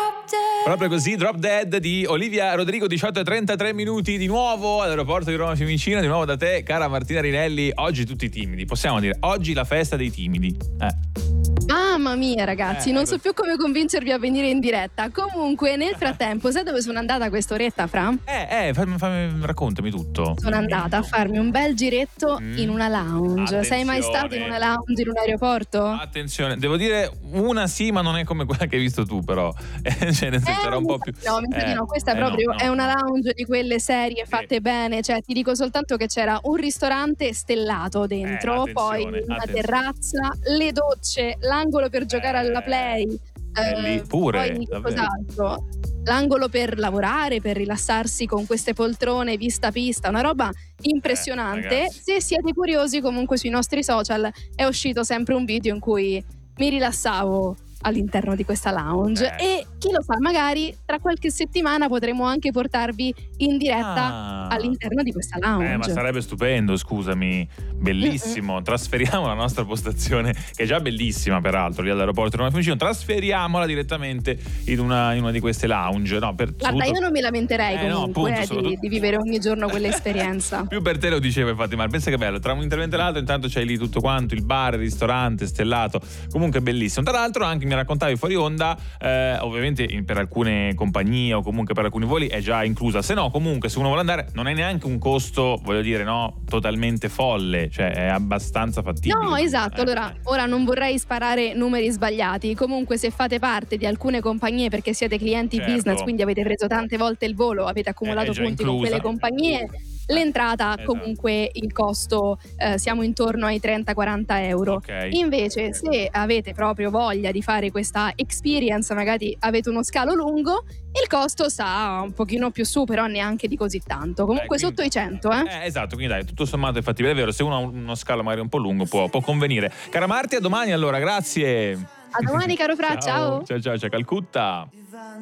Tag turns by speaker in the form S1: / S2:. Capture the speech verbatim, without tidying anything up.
S1: Proprio così, Drop Dead di Olivia Rodrigo, diciotto e trentatré minuti di nuovo all'aeroporto di Roma Fiumicino, di nuovo da te, cara Martina Rinelli. Oggi tutti timidi, possiamo dire, oggi la festa dei timidi. Eh.
S2: Mamma mia ragazzi,
S1: Eh,
S2: non
S1: ecco.
S2: so più come convincervi a venire in diretta. Comunque nel frattempo, sai dove sono andata quest'oretta, Fra?
S1: Eh, eh, fammi, fammi- raccontami tutto.
S2: Sono andata a farmi un bel giretto
S1: Mm.
S2: in una lounge. Sei mai
S1: Attenzione.
S2: stato in una lounge in un aeroporto?
S1: Attenzione, devo dire una sì, ma non è come quella che hai visto tu, però. Eh, cioè, nel senso,
S2: Eh,
S1: era un po' più.
S2: No, mi sa di
S1: eh,
S2: no, questa è
S1: eh, no,
S2: proprio
S1: no.
S2: è una lounge di quelle serie fatte
S1: Sì.
S2: bene, cioè ti dico soltanto che c'era un ristorante stellato dentro,
S1: Eh,
S2: poi
S1: attenzione,
S2: una
S1: attenzione.
S2: terrazza, le docce, l'angolo per giocare
S1: Eh,
S2: alla play.
S1: è lì pure,
S2: Poi che
S1: davvero.
S2: cos'altro? L'angolo per lavorare, per rilassarsi con queste poltrone vista pista, una roba impressionante.
S1: Eh, ragazzi.
S2: Se siete curiosi, comunque sui nostri social è uscito sempre un video in cui mi rilassavo all'interno di questa lounge
S1: Eh.
S2: e chi lo sa, magari tra qualche settimana potremo anche portarvi in diretta
S1: Ah.
S2: all'interno di questa lounge.
S1: Eh, ma sarebbe stupendo, scusami, bellissimo. Trasferiamo la nostra postazione, che è già bellissima peraltro, lì all'aeroporto di Roma Fiumicino, trasferiamola direttamente in una, in una di queste lounge. No, per,
S2: Guarda,
S1: soprattutto-
S2: io non mi lamenterei
S1: Eh, no,
S2: comunque
S1: appunto,
S2: eh, di,
S1: soprattutto-
S2: di vivere ogni giorno quell'esperienza.
S1: Più per te lo dicevo, infatti, ma pensa che bello, tra un intervento e l'altro intanto c'hai lì tutto quanto, il bar, il ristorante, stellato, comunque bellissimo. Tra l'altro anche mi raccontavi fuori onda, eh, ovviamente in- per alcune compagnie o comunque per alcuni voli è già inclusa, se no comunque se uno vuole andare non è neanche un costo, voglio dire, no, totalmente folle, cioè è abbastanza fattibile.
S2: No, esatto.
S1: Eh.
S2: Allora, ora non vorrei sparare numeri sbagliati. Comunque, se fate parte di alcune compagnie perché siete clienti
S1: Certo.
S2: business, quindi avete preso tante volte il volo, avete accumulato
S1: È già
S2: punti con
S1: inclusa.
S2: quelle compagnie, l'entrata
S1: Esatto.
S2: comunque il costo eh, siamo intorno ai trenta quaranta euro.
S1: Ok.
S2: Invece, se avete proprio voglia di fare questa experience, magari avete uno scalo lungo, il costo sta un pochino più su, però neanche di così tanto. Comunque
S1: Eh, quindi-
S2: sotto i cento, eh.
S1: Eh, esatto, quindi dai, tutto sommato è fattibile, è vero, se uno ha uno scalo magari un po' lungo può, può convenire. Cara Marti, a domani allora, grazie.
S2: A domani, caro Fra, ciao.
S1: Ciao ciao, ciao Calcutta.